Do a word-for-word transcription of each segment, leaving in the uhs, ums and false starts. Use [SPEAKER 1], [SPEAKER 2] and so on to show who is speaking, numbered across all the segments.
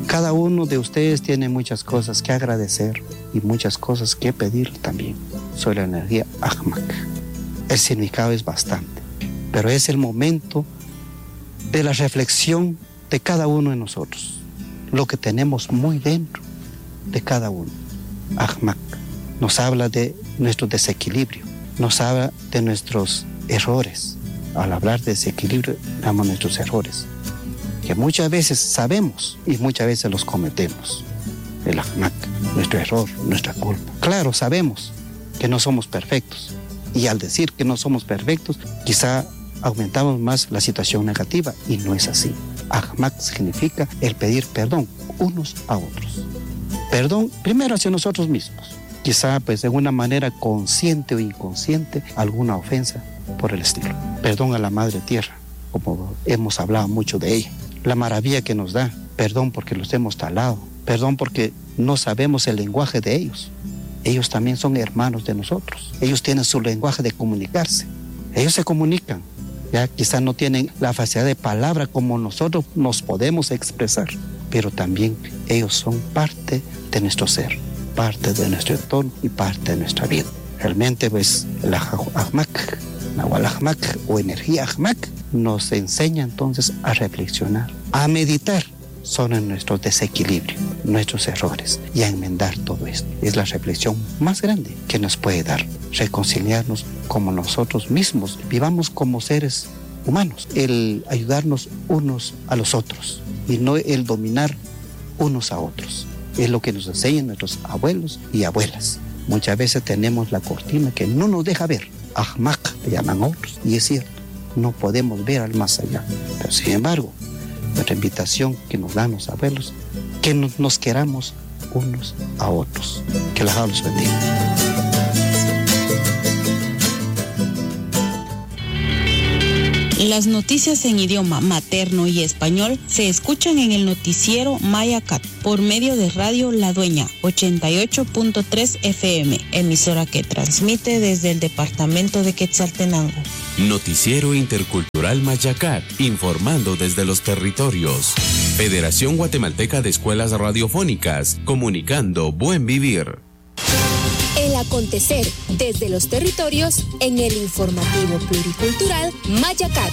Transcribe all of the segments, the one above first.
[SPEAKER 1] Cada uno de ustedes tiene muchas cosas que agradecer y muchas cosas que pedir también. Soy la energía Ajmak. El significado es bastante, pero es el momento de la reflexión de cada uno de nosotros, lo que tenemos muy dentro de cada uno. Ajmak nos habla de nuestro desequilibrio, nos habla de nuestros errores. Al hablar de desequilibrio, hablamos de nuestros errores, que muchas veces sabemos y muchas veces los cometemos. El Ajmak, nuestro error, nuestra culpa. Claro, sabemos que no somos perfectos, y al decir que no somos perfectos, quizá aumentamos más la situación negativa, y no es así. Ajmak significa el pedir perdón unos a otros. Perdón primero hacia nosotros mismos. Quizá pues de una manera consciente o inconsciente alguna ofensa por el estilo. Perdón a la Madre Tierra, como hemos hablado mucho de ella. La maravilla que nos da. Perdón porque los hemos talado. Perdón porque no sabemos el lenguaje de ellos. Ellos también son hermanos de nosotros. Ellos tienen su lenguaje de comunicarse. Ellos se comunican. Ya quizás no tienen la facilidad de palabra como nosotros nos podemos expresar, pero también ellos son parte de nuestro ser, parte de nuestro entorno y parte de nuestra vida. Realmente pues la Ajmak, Nahual Ajmak o energía Ajmak nos enseña entonces a reflexionar, a meditar sobre nuestro desequilibrio, nuestros errores y a enmendar todo esto. Es la reflexión más grande que nos puede dar, reconciliarnos como nosotros mismos, vivamos como seres humanos, el ayudarnos unos a los otros y no el dominar unos a otros. Es lo que nos enseñan nuestros abuelos y abuelas. Muchas veces tenemos la cortina que no nos deja ver, Ajmak le llaman otros, y es cierto, no podemos ver al más allá, pero sin embargo, nuestra invitación que nos dan los abuelos, que nos, nos queramos unos a otros. Que la los bendiga.
[SPEAKER 2] Las noticias en idioma materno y español se escuchan en el noticiero Mayacat por medio de Radio La Dueña ochenta y ocho punto tres F M, emisora que transmite desde el departamento de Quetzaltenango.
[SPEAKER 3] Noticiero Intercultural Mayacat, informando desde los territorios. Federación Guatemalteca de Escuelas Radiofónicas, comunicando buen vivir.
[SPEAKER 4] El acontecer desde los territorios en el informativo pluricultural Mayacat.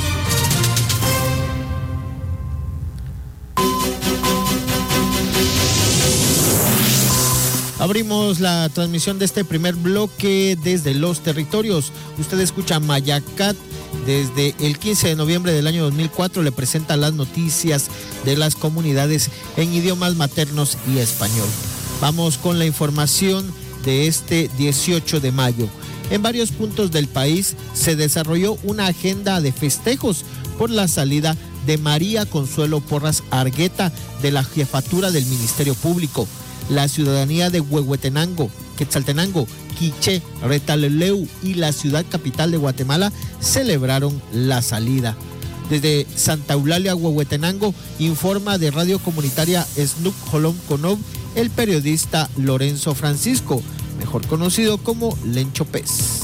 [SPEAKER 5] Abrimos la transmisión de este primer bloque desde los territorios. Usted escucha Mayacat. Desde el quince de noviembre del año dos mil cuatro le presenta las noticias de las comunidades en idiomas maternos y español. Vamos con la información de este dieciocho de mayo. En varios puntos del país se desarrolló una agenda de festejos por la salida de María Consuelo Porras Argueta de la jefatura del Ministerio Público. La ciudadanía de Huehuetenango, Quetzaltenango, Quiché, Retaleleu y la ciudad capital de Guatemala celebraron la salida. Desde Santa Eulalia, Huehuetenango, informa de radio comunitaria Snuc Jolom Conov el periodista Lorenzo Francisco, mejor conocido como Lencho Pez.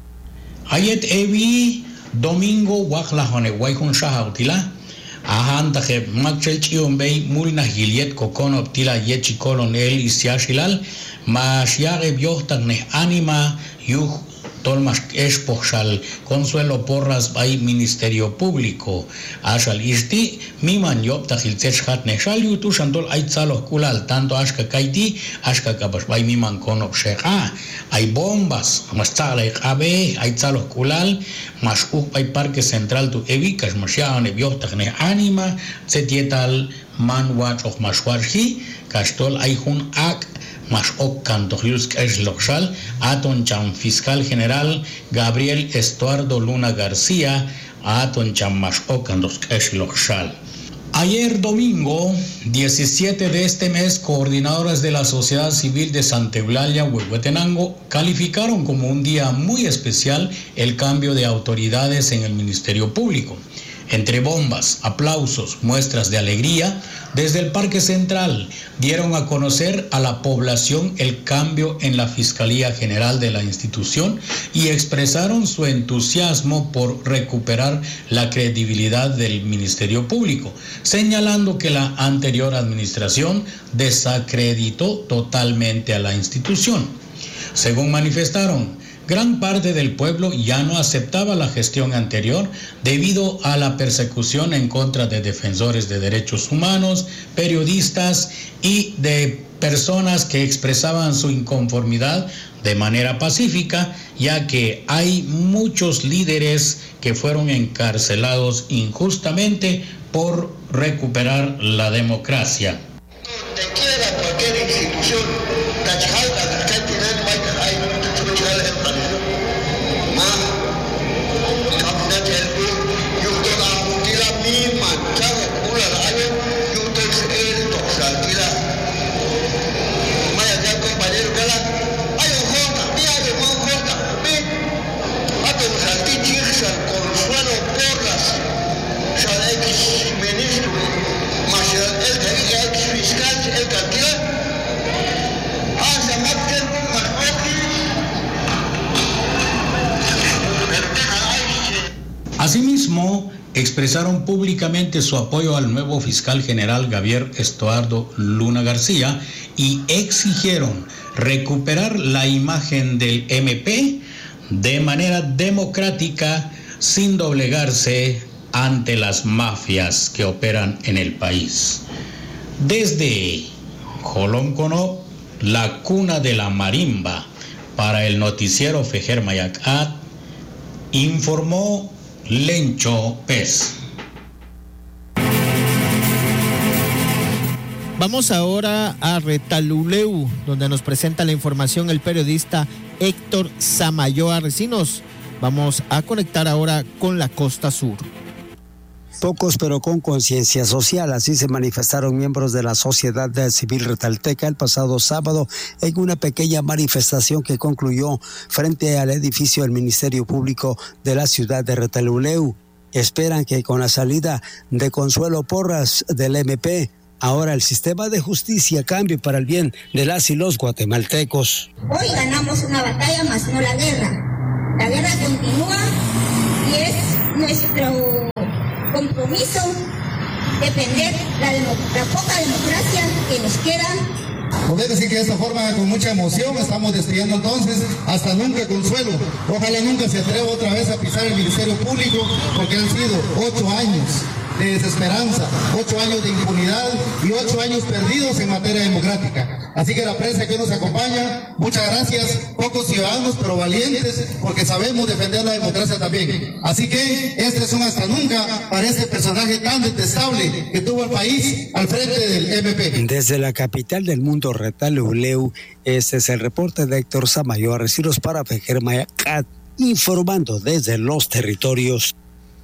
[SPEAKER 6] Ayet Evi, domingo, Huaclajone, Huaycon Shahautila. Ahan taje makchel chion bay mulna giliet kokon optila yechi kolon el isiashilal ma shiare biohtan ne anima yuh tolmas espochal Consuelo Porras bay Ministerio Público ashal isti miman yop tajil techhat ne shal yutu shandol aitzalo kulal tanto ashka kaiti ashka kabash bay miman konop sheka hay bombas mastale abe aitzalo kulal mas uk bay Parque Central tu evikas mashiane biohtan ne anima setietal manwach och maswarhi kastol ayhun ak mas ok cantojilsk es loxal aton cham fiscal general Gabriel Estuardo Luna García aton cham mas ok cantojilsk es loxal. Ayer domingo diecisiete de este mes, coordinadoras de la sociedad civil de Santa Eulalia, Huehuetenango, calificaron como un día muy especial el cambio de autoridades en el Ministerio Público. Entre bombas, aplausos, muestras de alegría, desde el Parque Central dieron a conocer a la población el cambio en la Fiscalía General de la institución y expresaron su entusiasmo por recuperar la credibilidad del Ministerio Público, señalando que la anterior administración desacreditó totalmente a la institución. Según manifestaron, gran parte del pueblo ya no aceptaba la gestión anterior debido a la persecución en contra de defensores de derechos humanos, periodistas y de personas que expresaban su inconformidad de manera pacífica, ya que hay muchos líderes que fueron encarcelados injustamente por recuperar la democracia.
[SPEAKER 7] Donde quiera cualquier institución,
[SPEAKER 6] Asimismo, expresaron públicamente su apoyo al nuevo fiscal general Gabriel Estuardo Luna García y exigieron recuperar la imagen del M P de manera democrática sin doblegarse ante las mafias que operan en el país. Desde Colomcono, la cuna de la marimba, para el noticiero Fejer Mayacat, informó Lencho Pez.
[SPEAKER 5] Vamos ahora a Retaluleu, donde nos presenta la información el periodista Héctor Samayoa Recinos. Vamos a conectar ahora con la costa sur.
[SPEAKER 8] Pocos pero con conciencia social, así se manifestaron miembros de la sociedad civil retalteca el pasado sábado en una pequeña manifestación que concluyó frente al edificio del Ministerio Público de la ciudad de Retaluleu. Esperan que con la salida de Consuelo Porras del M P, ahora el sistema de justicia cambie para el bien de las y los guatemaltecos.
[SPEAKER 9] Hoy ganamos una batalla, más no la guerra. La guerra continúa y es nuestro compromiso defender la, la poca democracia que nos queda.
[SPEAKER 10] Podemos decir que de esta forma, con mucha emoción, estamos despidiendo entonces hasta nunca Consuelo. Ojalá nunca se atreva otra vez a pisar el Ministerio Público, porque han sido ocho años de desesperanza, ocho años de impunidad y ocho años perdidos en materia democrática. Así que la prensa que nos acompaña, muchas gracias, pocos ciudadanos pero valientes, porque sabemos defender la democracia también. Así que este es un hasta nunca para este personaje tan detestable que tuvo el país al frente del M P.
[SPEAKER 8] Desde la capital del mundo, Retaluleu, este es el reporte de Héctor Samayoa Recinos para Fejer Mayacat, informando desde los territorios.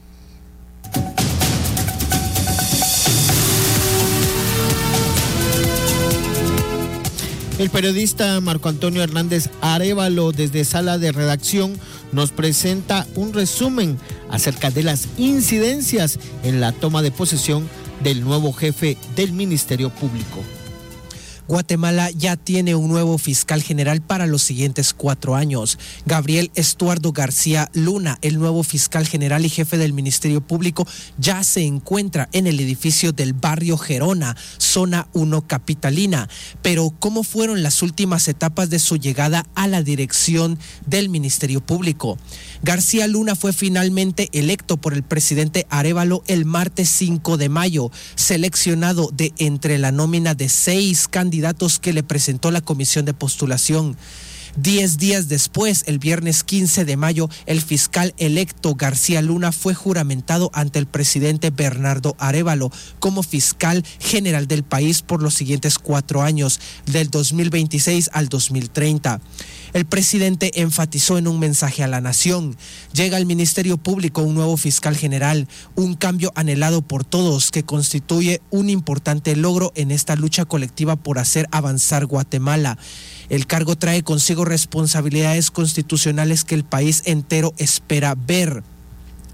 [SPEAKER 5] El periodista Marco Antonio Hernández Arévalo, desde Sala de Redacción, nos presenta un resumen acerca de las incidencias en la toma de posesión del nuevo jefe del Ministerio Público.
[SPEAKER 11] Guatemala ya tiene un nuevo fiscal general para los siguientes cuatro años. Gabriel Estuardo García Luna, el nuevo fiscal general y jefe del Ministerio Público, ya se encuentra en el edificio del barrio Gerona, zona uno capitalina. Pero, ¿cómo fueron las últimas etapas de su llegada a la dirección del Ministerio Público? García Luna fue finalmente electo por el presidente Arévalo el martes cinco de mayo, seleccionado de entre la nómina de seis candidatos datos que le presentó la comisión de postulación. Diez días después, el viernes quince de mayo, el fiscal electo García Luna fue juramentado ante el presidente Bernardo Arévalo como fiscal general del país por los siguientes cuatro años, del dos mil veintiséis al dos mil treinta. El presidente enfatizó en un mensaje a la nación: llega al Ministerio Público un nuevo fiscal general, un cambio anhelado por todos que constituye un importante logro en esta lucha colectiva por hacer avanzar Guatemala. El cargo trae consigo responsabilidades constitucionales que el país entero espera ver.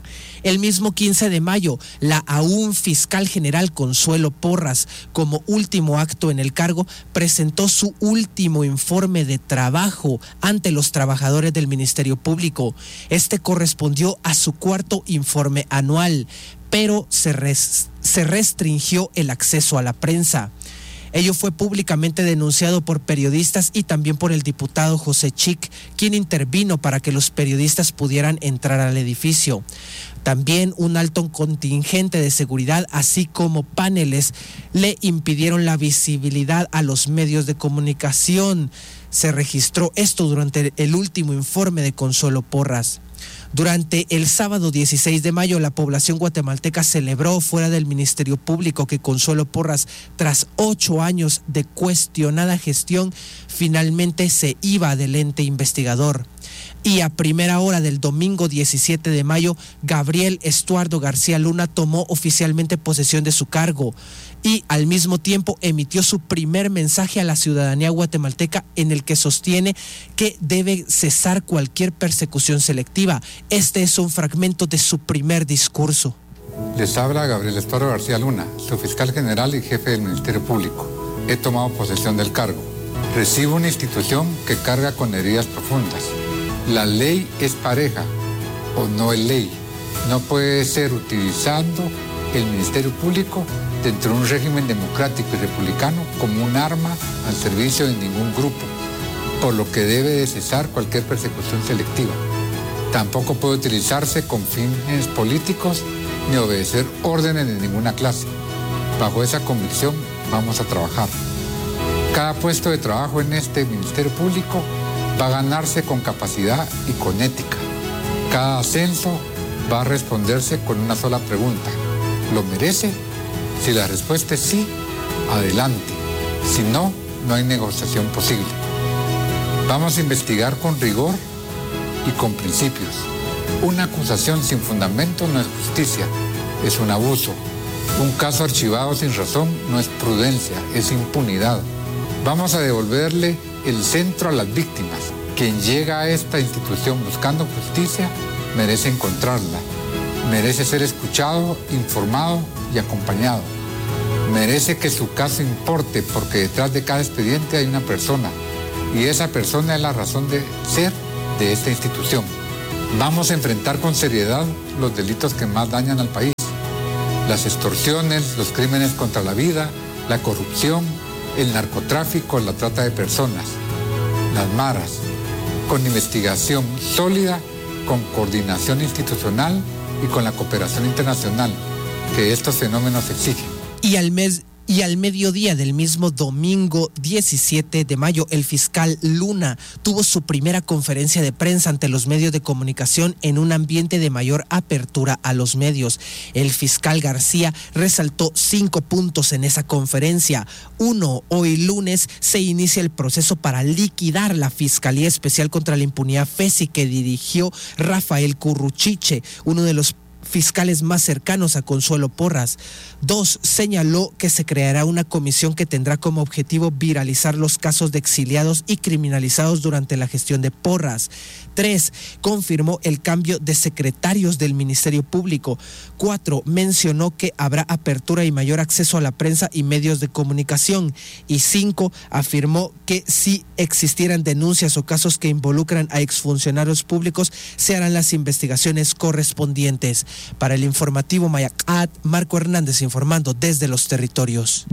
[SPEAKER 11] El mismo quince de mayo, la aún fiscal general Consuelo Porras, como último acto en el cargo, presentó su último informe de trabajo ante los trabajadores del Ministerio Público. Este correspondió a su cuarto informe anual, pero se, res, se restringió el acceso a la prensa. Ello fue públicamente denunciado por periodistas y también por el diputado José Chic, quien intervino para que los periodistas pudieran entrar al edificio. También un alto contingente de seguridad, así como paneles, le impidieron la visibilidad a los medios de comunicación. Se registró esto durante el último informe de Consuelo Porras. Durante el sábado dieciséis de mayo, la población guatemalteca celebró fuera del Ministerio Público que Consuelo Porras, tras ocho años de cuestionada gestión, finalmente se iba del ente investigador. Y a primera hora del domingo diecisiete de mayo, Gabriel Estuardo García Luna tomó oficialmente posesión de su cargo y al mismo tiempo emitió su primer mensaje a la ciudadanía guatemalteca en el que sostiene que debe cesar cualquier persecución selectiva. Este es un fragmento de su primer discurso.
[SPEAKER 12] Les habla Gabriel Estuardo García Luna, su fiscal general y jefe del Ministerio Público. He tomado posesión del cargo. Recibo una institución que carga con heridas profundas. La ley es pareja o no es ley. No puede ser utilizando el Ministerio Público dentro de un régimen democrático y republicano como un arma al servicio de ningún grupo, por lo que debe de cesar cualquier persecución selectiva. Tampoco puede utilizarse con fines políticos ni obedecer órdenes de ninguna clase. Bajo esa convicción vamos a trabajar. Cada puesto de trabajo en este Ministerio Público va a ganarse con capacidad y con ética. Cada ascenso va a responderse con una sola pregunta. ¿Lo merece? Si la respuesta es sí, adelante. Si no, no hay negociación posible. Vamos a investigar con rigor y con principios. Una acusación sin fundamento no es justicia, es un abuso. Un caso archivado sin razón no es prudencia, es impunidad. Vamos a devolverle el centro a las víctimas. Quien llega a esta institución buscando justicia merece encontrarla. Merece ser escuchado, informado y acompañado. Merece que su caso importe porque detrás de cada expediente hay una persona y esa persona es la razón de ser de esta institución. Vamos a enfrentar con seriedad los delitos que más dañan al país. Las extorsiones, los crímenes contra la vida, la corrupción, el narcotráfico, la trata de personas, las maras, con investigación sólida, con coordinación institucional y con la cooperación internacional que estos fenómenos exigen.
[SPEAKER 11] Y al mes Y al mediodía del mismo domingo diecisiete de mayo, el fiscal Luna tuvo su primera conferencia de prensa ante los medios de comunicación en un ambiente de mayor apertura a los medios. El fiscal García resaltó cinco puntos en esa conferencia. Uno, hoy lunes se inicia el proceso para liquidar la Fiscalía Especial contra la Impunidad FESI que dirigió Rafael Curruchiche, uno de los fiscales más cercanos a Consuelo Porras. Dos, señaló que se creará una comisión que tendrá como objetivo viralizar los casos de exiliados y criminalizados durante la gestión de Porras. Tres, confirmó el cambio de secretarios del Ministerio Público. Cuatro, mencionó que habrá apertura y mayor acceso a la prensa y medios de comunicación. Y cinco, afirmó que si existieran denuncias o casos que involucran a exfuncionarios públicos, se harán las investigaciones correspondientes. Para el informativo Mayacat, Marco Hernández informando desde los territorios.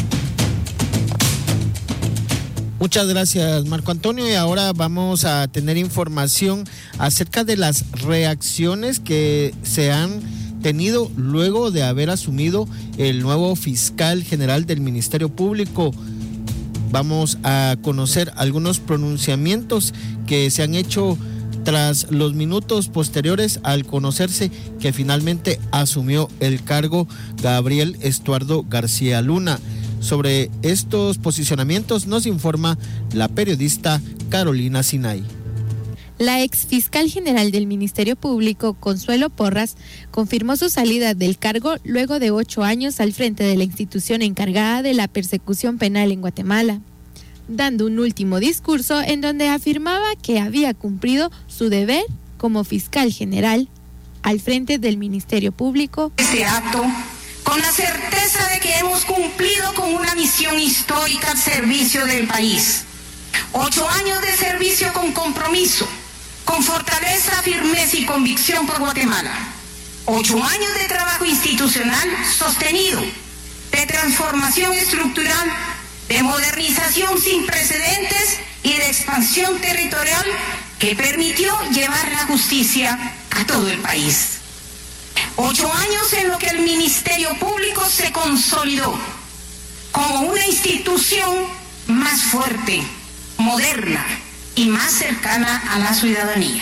[SPEAKER 5] Muchas gracias, Marco Antonio. Y ahora vamos a tener información acerca de las reacciones que se han tenido luego de haber asumido el nuevo fiscal general del Ministerio Público. Vamos a conocer algunos pronunciamientos que se han hecho tras los minutos posteriores al conocerse que finalmente asumió el cargo Gabriel Estuardo García Luna. Sobre estos posicionamientos nos informa la periodista Carolina Sinay.
[SPEAKER 13] La ex fiscal general del Ministerio Público, Consuelo Porras, confirmó su salida del cargo luego de ocho años al frente de la institución encargada de la persecución penal en Guatemala, dando un último discurso en donde afirmaba que había cumplido su deber como fiscal general. al frente del Ministerio Público.
[SPEAKER 14] Este acto, con la certeza de que hemos cumplido con una misión histórica al servicio del país. Ocho años de servicio con compromiso, con fortaleza, firmeza y convicción por Guatemala. Ocho años de trabajo institucional sostenido, de transformación estructural, de modernización sin precedentes y de expansión territorial que permitió llevar la justicia a todo el país. Ocho años en los que el Ministerio Público se consolidó como una institución más fuerte, moderna y más cercana a la ciudadanía.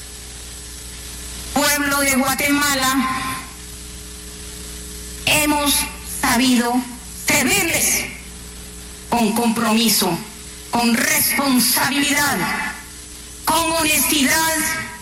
[SPEAKER 14] Pueblo de Guatemala, hemos sabido servirles con compromiso, con responsabilidad, con honestidad,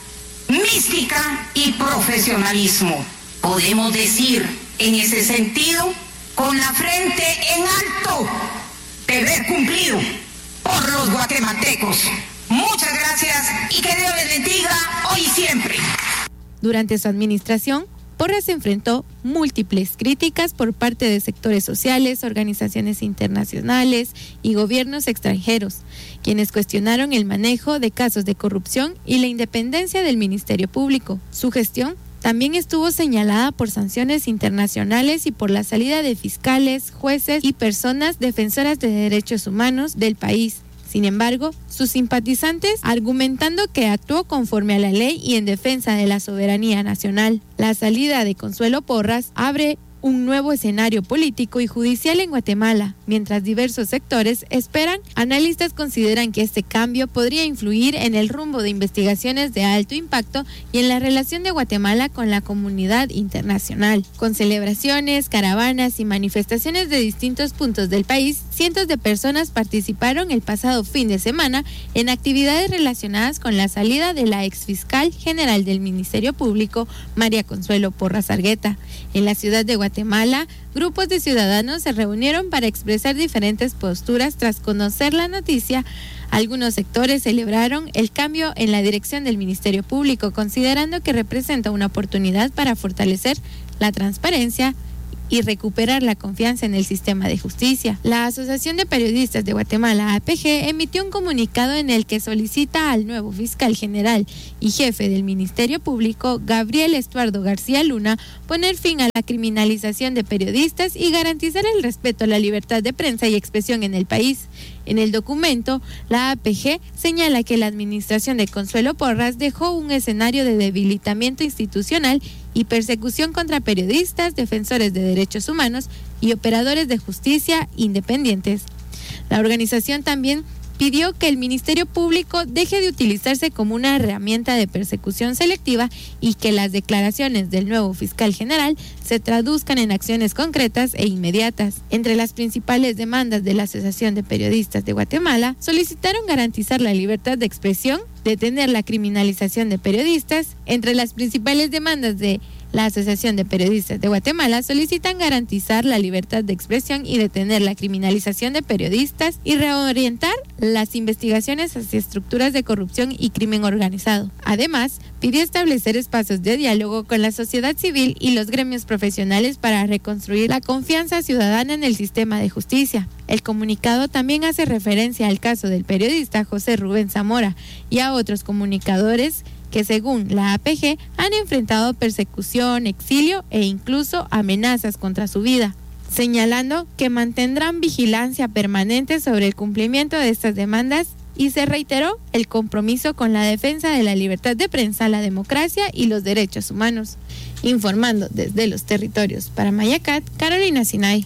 [SPEAKER 14] mística y profesionalismo. Podemos decir en ese sentido, con la frente en alto, deber cumplido por los guatemaltecos. Muchas gracias y que Dios les bendiga hoy y siempre.
[SPEAKER 13] Durante su administración, Porras enfrentó múltiples críticas por parte de sectores sociales, organizaciones internacionales y gobiernos extranjeros, quienes cuestionaron el manejo de casos de corrupción y la independencia del Ministerio Público. Su gestión también estuvo señalada por sanciones internacionales y por la salida de fiscales, jueces y personas defensoras de derechos humanos del país. Sin embargo, sus simpatizantes argumentando que actuó conforme a la ley y en defensa de la soberanía nacional. La salida de Consuelo Porras abre un nuevo escenario político y judicial en Guatemala, mientras diversos sectores esperan. Analistas consideran que este cambio podría influir en el rumbo de investigaciones de alto impacto y en la relación de Guatemala con la comunidad internacional. Con celebraciones, caravanas y manifestaciones de distintos puntos del país, cientos de personas participaron el pasado fin de semana en actividades relacionadas con la salida de la exfiscal general del Ministerio Público, María Consuelo Porras Argueta. En la ciudad de Guatemala, Guatemala, grupos de ciudadanos se reunieron para expresar diferentes posturas tras conocer la noticia. Algunos sectores celebraron el cambio en la dirección del Ministerio Público, considerando que representa una oportunidad para fortalecer la transparencia y recuperar la confianza en el sistema de justicia. La Asociación de Periodistas de Guatemala, A P G, emitió un comunicado en el que solicita al nuevo fiscal general y jefe del Ministerio Público, Gabriel Estuardo García Luna, poner fin a la criminalización de periodistas y garantizar el respeto a la libertad de prensa y expresión en el país. En el documento, la A P G señala que la administración de Consuelo Porras dejó un escenario de debilitamiento institucional y persecución contra periodistas, defensores de derechos humanos y operadores de justicia independientes. La organización también pidió que el Ministerio Público deje de utilizarse como una herramienta de persecución selectiva y que las declaraciones del nuevo fiscal general se traduzcan en acciones concretas e inmediatas. Entre las principales demandas de la Asociación de Periodistas de Guatemala, solicitaron garantizar la libertad de expresión, detener la criminalización de periodistas. Entre las principales demandas de la Asociación de Periodistas de Guatemala solicitan garantizar la libertad de expresión y detener la criminalización de periodistas y reorientar las investigaciones hacia estructuras de corrupción y crimen organizado. Además, pidió establecer espacios de diálogo con la sociedad civil y los gremios profesionales para reconstruir la confianza ciudadana en el sistema de justicia. El comunicado también hace referencia al caso del periodista José Rubén Zamora y a otros comunicadores que, según la A P G, han enfrentado persecución, exilio e incluso amenazas contra su vida, señalando que mantendrán vigilancia permanente sobre el cumplimiento de estas demandas, y se reiteró el compromiso con la defensa de la libertad de prensa, la democracia y los derechos humanos. Informando desde los territorios para Mayacat, Carolina Sinay.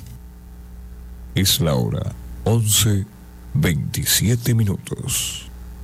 [SPEAKER 15] Es la hora once veintisiete minutos.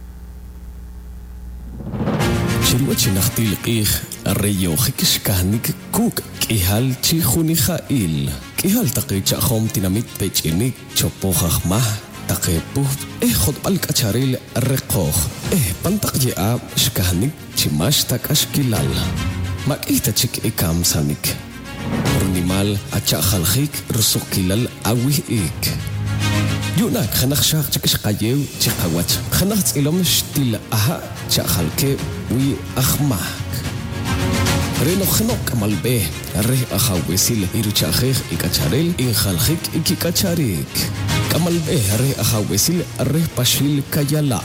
[SPEAKER 16] Chirwachinachtil ich arreyo hikishkahnik kuk kihal chikhunijail kihal taqicha khom tinamit pechinik chopokhmah taqepuh eh khotbal kacharil reqoh eh pantaqya shkahnik chimash takashkilal makita chik ikam sanik ornimal achakhalkhik rusukilal awih-ik Yunak khanakh shaq chikishqayew chiqawach khanakh tsilom shtil aha chakhalke wi akhmak Renojnok malbe, re ahawesil iruchajej ikacharel, injaljik ikikacharik. Kamalbe re ahawesil re pashil kayala.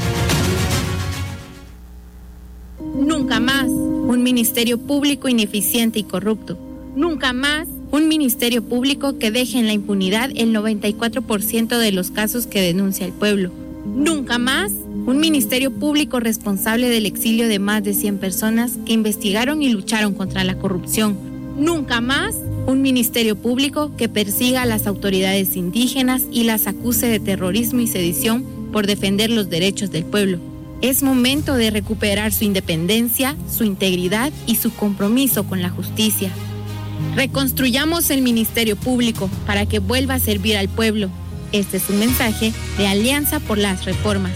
[SPEAKER 13] Nunca más un ministerio público ineficiente y corrupto. Nunca más un ministerio público que deje en la impunidad el noventa y cuatro por ciento de los casos que denuncia el pueblo. Nunca más un ministerio público responsable del exilio de más de cien personas que investigaron y lucharon contra la corrupción. Nunca más un ministerio público que persiga a las autoridades indígenas y las acuse de terrorismo y sedición por defender los derechos del pueblo. Es momento de recuperar su independencia, su integridad y su compromiso con la justicia. Reconstruyamos el Ministerio Público para que vuelva a servir al pueblo. Este es un mensaje de Alianza por las Reformas.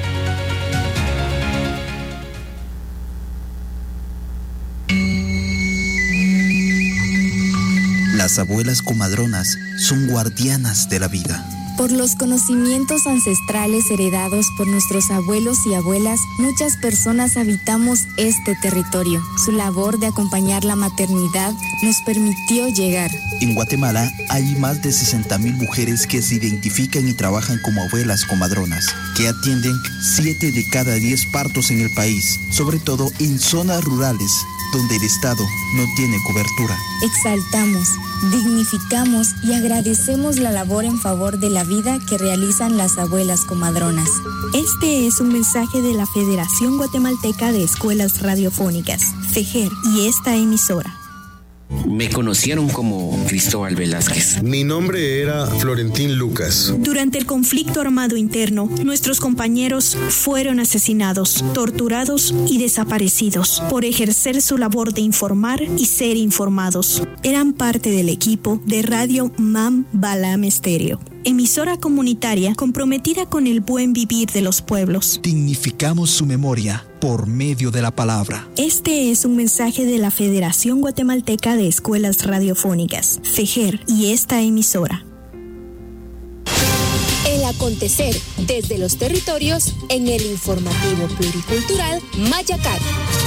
[SPEAKER 17] Las abuelas comadronas son guardianas de la vida.
[SPEAKER 18] Por los conocimientos ancestrales heredados por nuestros abuelos y abuelas, muchas personas habitamos este territorio. Su labor de acompañar la maternidad nos permitió llegar.
[SPEAKER 17] En Guatemala hay más de sesenta mil mujeres que se identifican y trabajan como abuelas comadronas, que atienden siete de cada diez partos en el país, sobre todo en zonas rurales, donde el Estado no tiene cobertura.
[SPEAKER 18] Exaltamos, dignificamos y agradecemos la labor en favor de la vida que realizan las abuelas comadronas.
[SPEAKER 19] Este es un mensaje de la Federación Guatemalteca de Escuelas Radiofónicas, FEGER, y esta emisora.
[SPEAKER 20] Me conocieron como Cristóbal Velázquez.
[SPEAKER 21] Mi nombre era Florentín Lucas.
[SPEAKER 19] Durante el conflicto armado interno, nuestros compañeros fueron asesinados, torturados y desaparecidos por ejercer su labor de informar y ser informados. Eran parte del equipo de Radio Mam Balam Estéreo, emisora comunitaria comprometida con el buen vivir de los pueblos.
[SPEAKER 22] Dignificamos su memoria por medio de la palabra.
[SPEAKER 19] Este es un mensaje de la Federación Guatemalteca de Escuelas Radiofónicas, FEGER, y esta emisora.
[SPEAKER 4] El acontecer desde los territorios en el informativo pluricultural Mayacat.